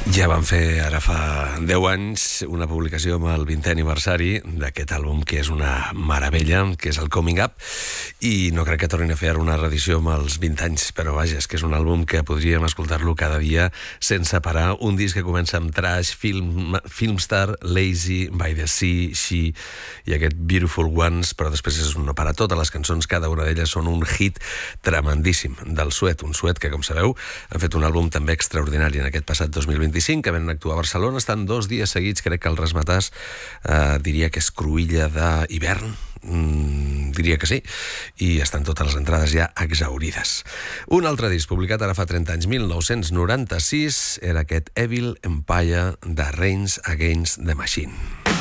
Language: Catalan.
Ja van fer ara fa 10 anys una publicació amb el 20è aniversari d'aquest àlbum que és una meravella, que és el Coming Up, i no crec que tornin a fer ara una reedició amb els 20 anys, però vaja, és que és un àlbum que podríem escoltar-lo cada dia sense parar. Un disc que comença amb Trash, Filmstar, Lazy, By the Sea, She i aquest Beautiful Ones, però després és un no parar. Totes les cançons, cada una d'elles són un hit tremendíssim del Suet, un Suet que, com sabeu, han fet un àlbum també extraordinari en aquest passat 2025, que venen a actuar a Barcelona. Estan 2 dies seguits, crec que el Razzmatazz diria que és cruïlla d'hivern, diria que sí, i estan totes les entrades ja exaurides. Un altre disc publicat ara fa 30 anys, 1996, era aquest Evil Empire de Rage Against the Machine.